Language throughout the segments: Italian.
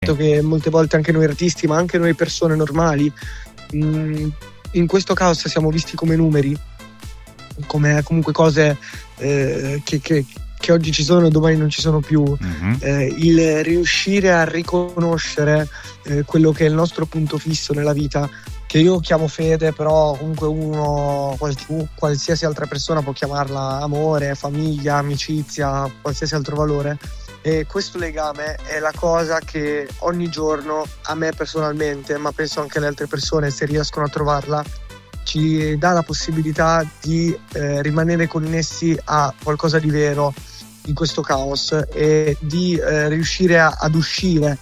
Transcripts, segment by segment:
che molte volte anche noi artisti, ma anche noi persone normali, in questo caos siamo visti come numeri, come comunque cose che oggi ci sono e domani non ci sono più. Il riuscire a riconoscere quello che è il nostro punto fisso nella vita, che io chiamo fede, però comunque qualsiasi altra persona può chiamarla amore, famiglia, amicizia, qualsiasi altro valore. E questo legame è la cosa che ogni giorno, a me personalmente, ma penso anche alle altre persone, se riescono a trovarla, ci dà la possibilità di rimanere connessi a qualcosa di vero in questo caos e di riuscire ad uscire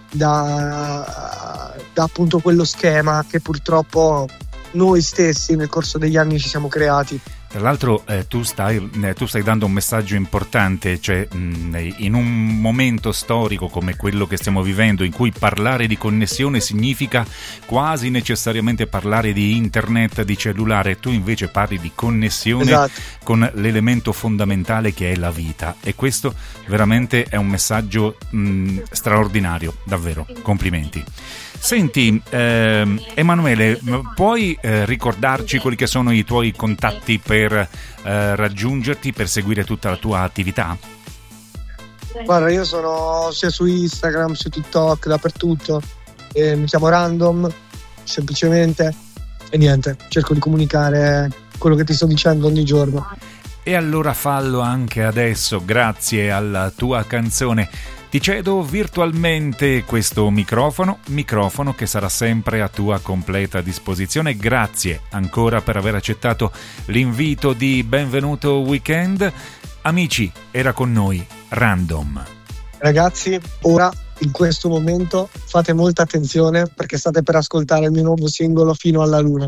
da appunto quello schema che purtroppo noi stessi nel corso degli anni ci siamo creati. Tra l'altro tu stai dando un messaggio importante, cioè in un momento storico come quello che stiamo vivendo, in cui parlare di connessione significa quasi necessariamente parlare di internet, di cellulare, tu invece parli di connessione, esatto, con l'elemento fondamentale che è la vita, e questo veramente è un messaggio straordinario, davvero, complimenti. Senti, Emanuele, puoi ricordarci quelli che sono i tuoi contatti per raggiungerti, per seguire tutta la tua attività? Guarda, io sono sia su Instagram, su TikTok, dappertutto, mi chiamo Random, semplicemente, e niente, cerco di comunicare quello che ti sto dicendo ogni giorno. E allora fallo anche adesso, grazie alla tua canzone. Ti cedo virtualmente questo microfono che sarà sempre a tua completa disposizione. Grazie ancora per aver accettato l'invito di Benvenuto Weekend. Amici, era con noi Random. Ragazzi, ora, in questo momento, fate molta attenzione perché state per ascoltare il mio nuovo singolo Fino alla Luna.